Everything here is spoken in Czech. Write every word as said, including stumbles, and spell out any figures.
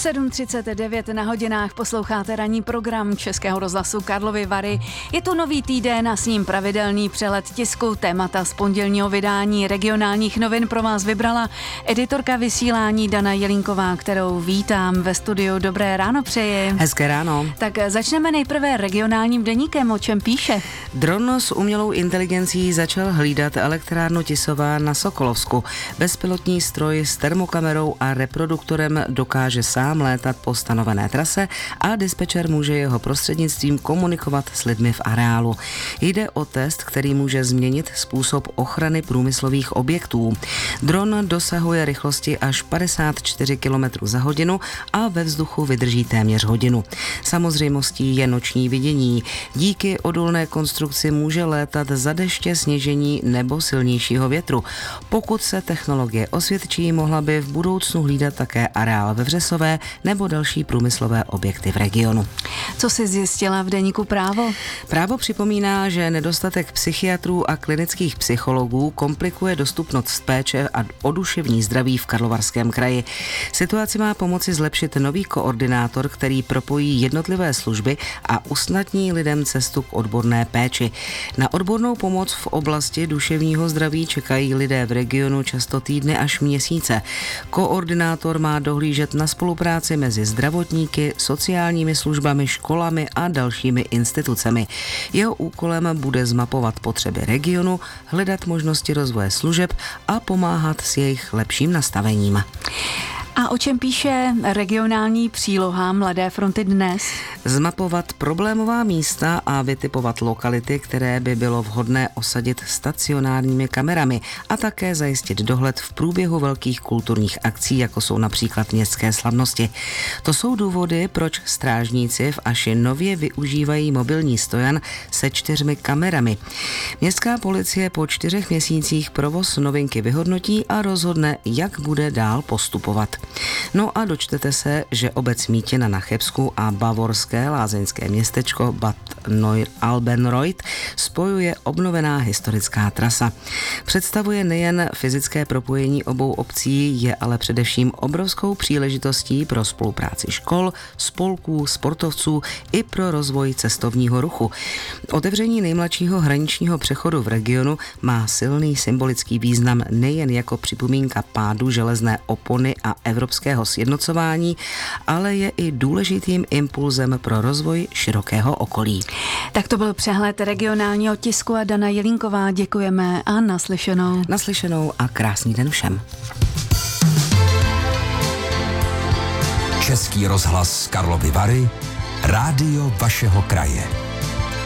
sedm třicet devět na hodinách posloucháte ranní program Českého rozhlasu Karlovy Vary. Je tu nový týden a s ním pravidelný přehled tisku. Témata z pondělního vydání regionálních novin pro vás vybrala editorka vysílání Dana Jelínková, kterou vítám ve studiu. Dobré ráno přeji. Hezké ráno. Tak začneme nejprve regionálním deníkem, o čem píše. Dron s umělou inteligencí začal hlídat elektrárnu Tisová na Sokolovsku. Bezpilotní stroj s termokamerou a reproduktorem dokáže sám létat po stanovené trase a dispečer může jeho prostřednictvím komunikovat s lidmi v areálu. Jde o test, který může změnit způsob ochrany průmyslových objektů. Dron dosahuje rychlosti až padesát čtyři kilometrů za hodinu a ve vzduchu vydrží téměř hodinu. Samozřejmostí je noční vidění. Díky odolné konstrukci může létat za deště, sněžení nebo silnějšího větru. Pokud se technologie osvědčí, mohla by v budoucnu hlídat také areál ve Vřesové nebo další průmyslové objekty v regionu. Co jsi zjistila v deníku Právo? Právo připomíná, že nedostatek psychiatrů a klinických psychologů komplikuje dostupnost péče a o duševní zdraví v Karlovarském kraji. Situaci má pomoci zlepšit nový koordinátor, který propojí jednotlivé služby a usnadní lidem cestu k odborné péči. Na odbornou pomoc v oblasti duševního zdraví čekají lidé v regionu často týdny až měsíce. Koordinátor má dohlížet na spolupráci mezi zdravotníky, sociálními službami, školami a dalšími institucemi. Jeho úkolem bude zmapovat potřeby regionu, hledat možnosti rozvoje služeb a pomáhat s jejich lepším nastavením. A o čem píše regionální příloha Mladé fronty dnes? Zmapovat problémová místa a vytipovat lokality, které by bylo vhodné osadit stacionárními kamerami a také zajistit dohled v průběhu velkých kulturních akcí, jako jsou například městské slavnosti. To jsou důvody, proč strážníci v Aši nově využívají mobilní stojan se čtyřmi kamerami. Městská policie po čtyřech měsících provoz novinky vyhodnotí a rozhodne, jak bude dál postupovat. No a dočtete se, že obec Mítina na Chebsku a bavorské lázeňské městečko Bad Neualbenreuth spojuje obnovená historická trasa. Představuje nejen fyzické propojení obou obcí, je ale především obrovskou příležitostí pro spolupráci škol, spolků, sportovců i pro rozvoj cestovního ruchu. Otevření nejmladšího hraničního přechodu v regionu má silný symbolický význam nejen jako připomínka pádu železné opony a evropského sjednocování, ale je i důležitým impulzem pro rozvoj širokého okolí. Tak to byl přehled regionálního tisku a Dana Jelínková. Děkujeme a naslyšenou. Naslyšenou a krásný den všem. Český rozhlas Karlovy Vary, rádio vašeho kraje.